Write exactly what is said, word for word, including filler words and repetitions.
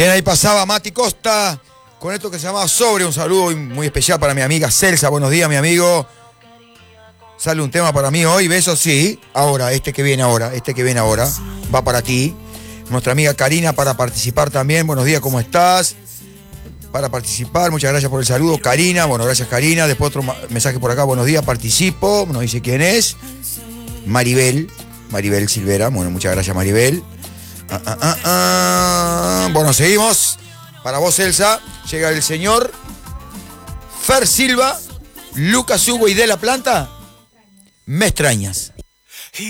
Bien, ahí pasaba Mati Costa con esto que se llamaba Sobre. Un saludo muy especial para mi amiga Celsa. Buenos días, mi amigo. Sale un tema para mí hoy, besos, sí. Ahora, este que viene ahora, este que viene ahora, va para ti. Nuestra amiga Karina para participar también. Buenos días, ¿cómo estás? Para participar, muchas gracias por el saludo, Karina. Bueno, gracias, Karina. Después otro mensaje por acá, buenos días, participo. No dice quién es. Maribel, Maribel Silvera. Bueno, muchas gracias, Maribel. Ah, ah, ah, ah. Bueno, seguimos. Para vos, Elsa, llega el señor Fer Silva, Lucas Hugo y De La Planta. Me extrañas.